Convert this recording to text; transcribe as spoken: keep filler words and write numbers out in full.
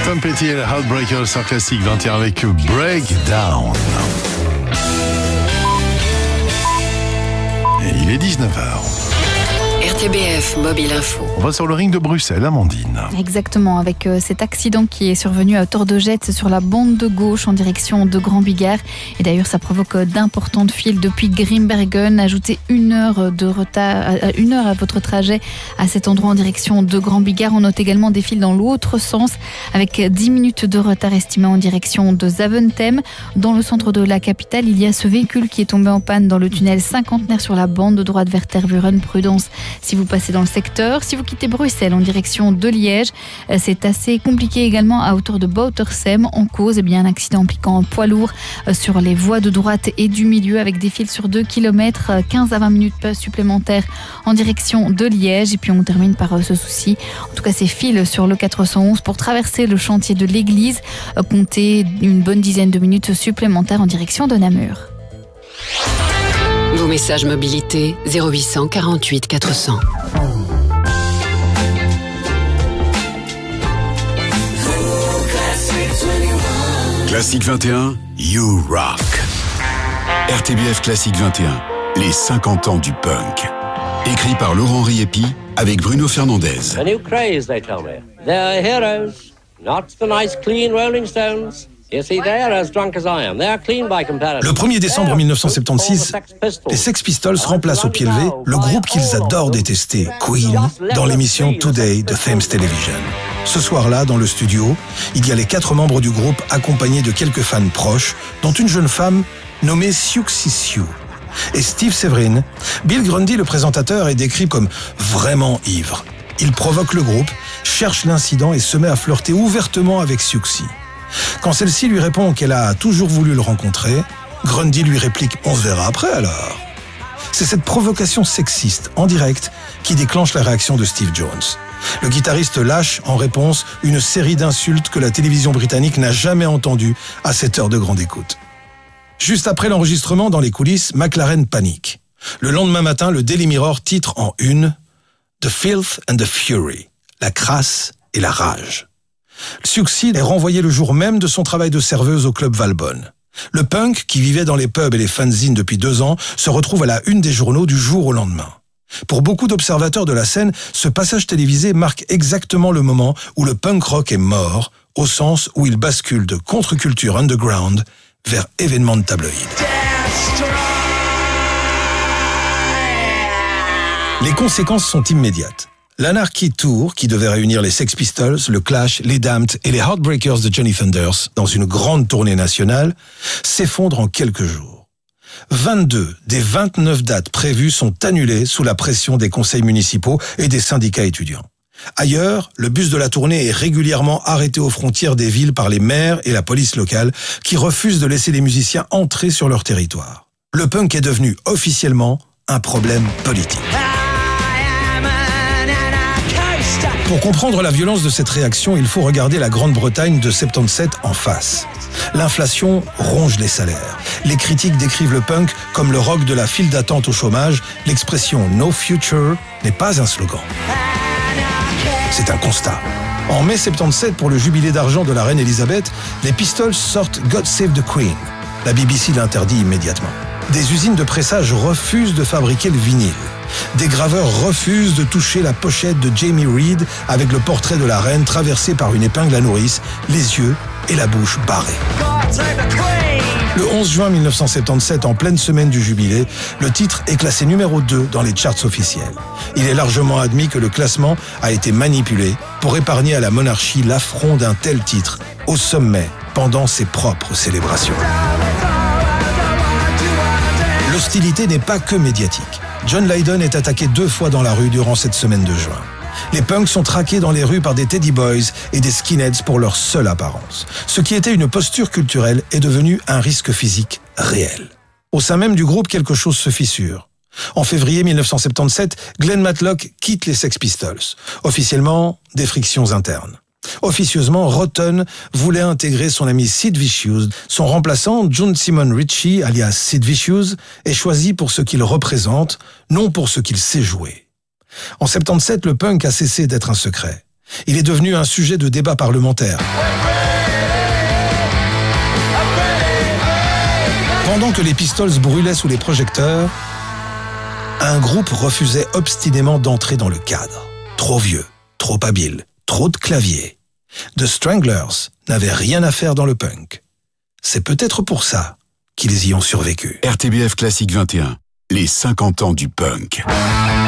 Tom Petty et les Heartbreakers sur Classique vingt et un avec Breakdown. Et il est dix-neuf heures. R T B F Mobile Info. On va sur le ring de Bruxelles, Amandine. Exactement, avec euh, cet accident qui est survenu à hauteur de Jette sur la bande de gauche en direction de Grand-Bigard. Et d'ailleurs, ça provoque d'importantes files depuis Grimbergen. Ajoutez une heure de retard, à une heure à votre trajet à cet endroit en direction de Grand-Bigard. On note également des files dans l'autre sens, avec dix minutes de retard estimé en direction de Zaventem. Dans le centre de la capitale, il y a ce véhicule qui est tombé en panne dans le tunnel cinquantenaire sur la bande de droite vers Tervuren. Prudence si vous passez dans le secteur. Si vous quittez Bruxelles en direction de Liège, c'est assez compliqué également à hauteur de Boutersem. En cause, eh bien, un accident impliquant un poids lourd sur les voies de droite et du milieu avec des files sur deux kilomètres, quinze à vingt minutes supplémentaires en direction de Liège. Et puis on termine par ce souci, en tout cas ces files sur le quatre cent onze pour traverser le chantier de l'église. Comptez une bonne dizaine de minutes supplémentaires en direction de Namur. Vos messages mobilité zéro huit cent quarante-huit quatre cents. Classique vingt et un, You Rock. R T B F Classique vingt et un, les cinquante ans du punk. Écrit par Laurent Riepi avec Bruno Fernandez. A new craze, they tell me. They're heroes, not the nice clean Rolling Stones. You see, they're as drunk as I am. They are clean by comparison. Le premier décembre mille neuf cent soixante-seize, les Sex Pistols remplacent au pied levé le groupe qu'ils adorent détester, Queen, dans l'émission Today de Thames Television. Ce soir-là, dans le studio, il y a les quatre membres du groupe accompagnés de quelques fans proches, dont une jeune femme nommée Siouxsie Sioux. Et Steve Severin, Bill Grundy, le présentateur, est décrit comme vraiment ivre. Il provoque le groupe, cherche l'incident et se met à flirter ouvertement avec Siouxsie. Quand celle-ci lui répond qu'elle a toujours voulu le rencontrer, Grundy lui réplique « On se verra après alors ». C'est cette provocation sexiste en direct qui déclenche la réaction de Steve Jones. Le guitariste lâche en réponse une série d'insultes que la télévision britannique n'a jamais entendues à cette heure de grande écoute. Juste après l'enregistrement, dans les coulisses, McLaren panique. Le lendemain matin, le Daily Mirror titre en une « The Filth and the Fury », la crasse et la rage. Siouxsie est renvoyée le jour même de son travail de serveuse au club Valbonne. Le punk, qui vivait dans les pubs et les fanzines depuis deux ans, se retrouve à la une des journaux du jour au lendemain. Pour beaucoup d'observateurs de la scène, ce passage télévisé marque exactement le moment où le punk rock est mort, au sens où il bascule de contre-culture underground vers événement de tabloïd. Les conséquences sont immédiates. L'Anarchy Tour, qui devait réunir les Sex Pistols, le Clash, les Damned et les Heartbreakers de Johnny Thunders dans une grande tournée nationale, s'effondre en quelques jours. vingt-deux des vingt-neuf dates prévues sont annulées sous la pression des conseils municipaux et des syndicats étudiants. Ailleurs, le bus de la tournée est régulièrement arrêté aux frontières des villes par les maires et la police locale qui refusent de laisser les musiciens entrer sur leur territoire. Le punk est devenu officiellement un problème politique. Pour comprendre la violence de cette réaction, il faut regarder la Grande-Bretagne de soixante-dix-sept en face. L'inflation ronge les salaires. Les critiques décrivent le punk comme le rock de la file d'attente au chômage. L'expression « no future » n'est pas un slogan. C'est un constat. En mai soixante-dix-sept, pour le jubilé d'argent de la reine Elisabeth, les Pistols sortent « God Save the Queen ». La B B C l'interdit immédiatement. Des usines de pressage refusent de fabriquer le vinyle. Des graveurs refusent de toucher la pochette de Jamie Reed avec le portrait de la reine traversé par une épingle à nourrice, les yeux et la bouche barrés. Le onze juin mille neuf cent soixante-dix-sept, en pleine semaine du jubilé, le titre est classé numéro deux dans les charts officiels. Il est largement admis que le classement a été manipulé pour épargner à la monarchie l'affront d'un tel titre au sommet pendant ses propres célébrations. L'hostilité n'est pas que médiatique. John Lydon est attaqué deux fois dans la rue durant cette semaine de juin. Les punks sont traqués dans les rues par des Teddy Boys et des skinheads pour leur seule apparence. Ce qui était une posture culturelle est devenu un risque physique réel. Au sein même du groupe, quelque chose se fissure. En février mille neuf cent soixante-dix-sept, Glenn Matlock quitte les Sex Pistols. Officiellement, des frictions internes. Officieusement, Rotten voulait intégrer son ami Sid Vicious. Son remplaçant, John Simon Ritchie, alias Sid Vicious, est choisi pour ce qu'il représente, non pour ce qu'il sait jouer. En soixante-dix-sept, le punk a cessé d'être un secret. Il est devenu un sujet de débat parlementaire. Pendant que les Pistols brûlaient sous les projecteurs, un groupe refusait obstinément d'entrer dans le cadre. Trop vieux, trop habile, trop de claviers. The Stranglers n'avaient rien à faire dans le punk. C'est peut-être pour ça qu'ils y ont survécu. R T B F Classique vingt et un, les cinquante ans du punk.